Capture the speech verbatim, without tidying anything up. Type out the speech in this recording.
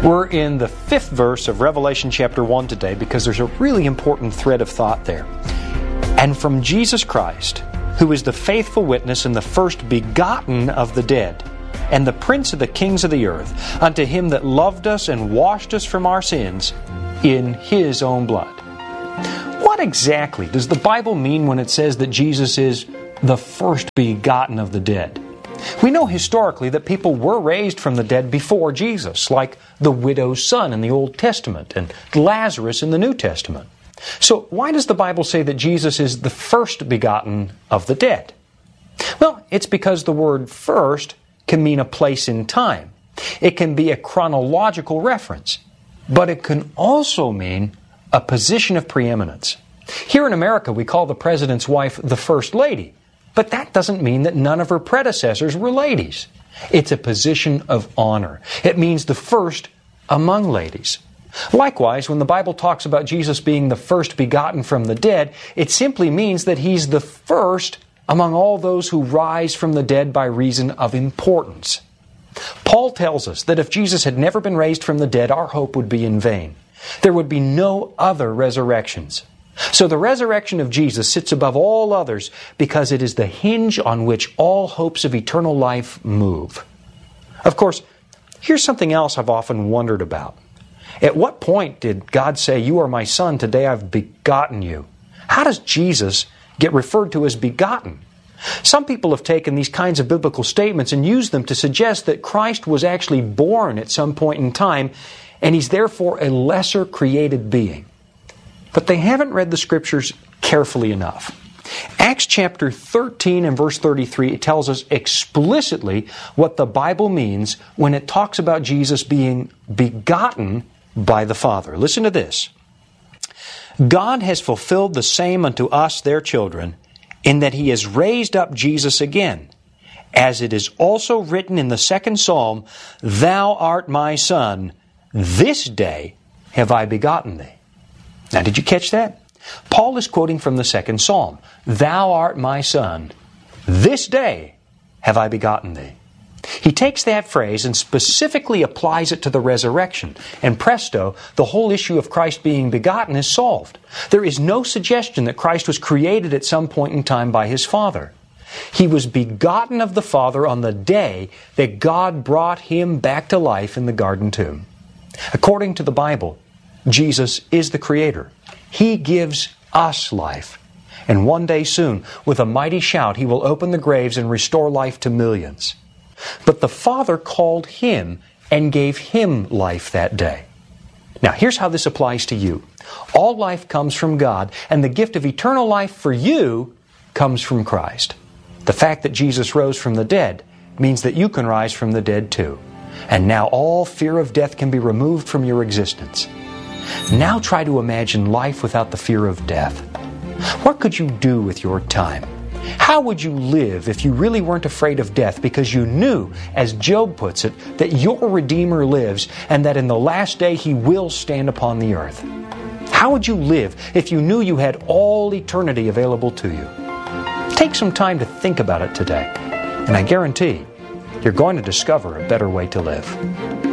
We're in the fifth verse of Revelation chapter one today because there's a really important thread of thought there. And from Jesus Christ, who is the faithful witness and the first begotten of the dead, and the prince of the kings of the earth, unto him that loved us and washed us from our sins in his own blood. What exactly does the Bible mean when it says that Jesus is the first begotten of the dead? We know historically that people were raised from the dead before Jesus, like the widow's son in the Old Testament and Lazarus in the New Testament. So why does the Bible say that Jesus is the first begotten of the dead? Well, it's because the word first can mean a place in time. It can be a chronological reference, but it can also mean a position of preeminence. Here in America, we call the president's wife the First Lady. But that doesn't mean that none of her predecessors were ladies. It's a position of honor. It means the first among ladies. Likewise, when the Bible talks about Jesus being the first begotten from the dead, it simply means that He's the first among all those who rise from the dead by reason of importance. Paul tells us that if Jesus had never been raised from the dead, our hope would be in vain. There would be no other resurrections. So the resurrection of Jesus sits above all others because it is the hinge on which all hopes of eternal life move. Of course, here's something else I've often wondered about. At what point did God say, "You are my son, today I've begotten you"? How does Jesus get referred to as begotten? Some people have taken these kinds of biblical statements and used them to suggest that Christ was actually born at some point in time, and He's therefore a lesser created being. But they haven't read the Scriptures carefully enough. Acts chapter thirteen and verse thirty-three tells us explicitly what the Bible means when it talks about Jesus being begotten by the Father. Listen to this. God has fulfilled the same unto us, their children, in that He has raised up Jesus again, as it is also written in the second psalm, "Thou art my Son, this day have I begotten thee." Now, did you catch that? Paul is quoting from the second psalm. "Thou art my son. This day have I begotten thee." He takes that phrase and specifically applies it to the resurrection. And presto, the whole issue of Christ being begotten is solved. There is no suggestion that Christ was created at some point in time by His Father. He was begotten of the Father on the day that God brought Him back to life in the garden tomb. According to the Bible, Jesus is the Creator. He gives us life. And one day soon, with a mighty shout, He will open the graves and restore life to millions. But the Father called Him and gave Him life that day. Now, here's how this applies to you. All life comes from God, and the gift of eternal life for you comes from Christ. The fact that Jesus rose from the dead means that you can rise from the dead too. And now all fear of death can be removed from your existence. Now try to imagine life without the fear of death. What could you do with your time? How would you live if you really weren't afraid of death because you knew, as Job puts it, that your Redeemer lives and that in the last day He will stand upon the earth? How would you live if you knew you had all eternity available to you? Take some time to think about it today, and I guarantee you're going to discover a better way to live.